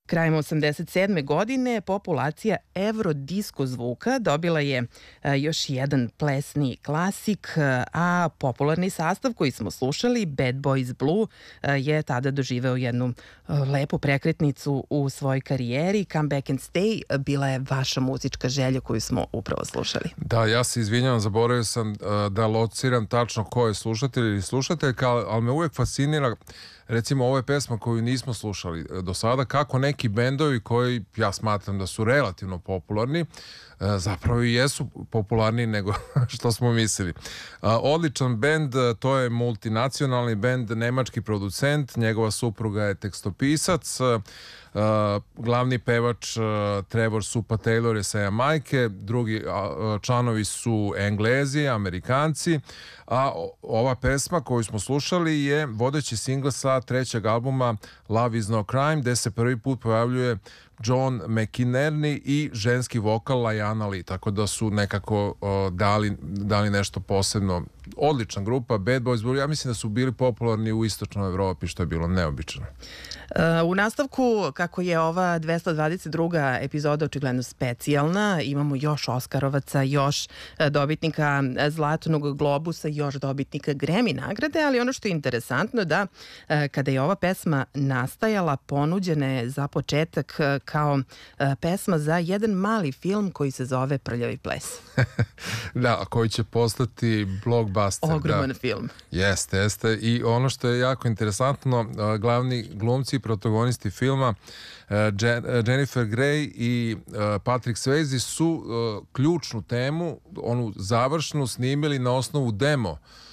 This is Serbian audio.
Krajem 87. godine populacija evrodisko zvuka dobila je još jedan plesni klasik, a popularni sastav koji smo slušali, Bad Boys Blue, je tada doživeo jednu lepu prekretnicu u svojoj karijeri. Come Back and Stay bila je vaša muzička želja koju smo upravo slušali. Da, ja se izvinjavam, zaboravio sam da lociram tačno ko je slušatelj ili slušateljka, ali me uvek fascinira, recimo, ovo je pesma koju nismo slušali do sada, kako neki bendovi koji ja smatram da su relativno popularni, zapravo i jesu popularniji nego što smo mislili. Odličan bend, to je multinacionalni bend, nemački producent, njegova supruga je tekstopisac, glavni pevač Trevor Supa Taylor je sa Jamajke, drugi članovi su Englezi, Amerikanci, a ova pesma koju smo slušali je vodeći singl sa trećeg albuma Love is no crime, gde se prvi put pojavljuje John McInerney i ženski vokal Lajana Lee, tako da su nekako dali nešto posebno. Odlična grupa, Bad Boys Blue, ja mislim da su bili popularni u istočnoj Evropi, što je bilo neobično. U nastavku, kako je ova 222. epizoda očigledno specijalna, imamo još Oskarovaca, još dobitnika Zlatnog globusa, još dobitnika Grammy nagrade, ali ono što je interesantno da kada je ova pesma nastajala, ponuđena je za početak kao pesma za jedan mali film koji se zove Prljavi ples. Da, koji će postati blockbuster. Ogroman film. Jeste. I ono što je jako interesantno, glavni glumci i protagonisti filma, Jennifer Grey i Patrick Swayze, su ključnu temu, onu završnu, snimili na osnovu demo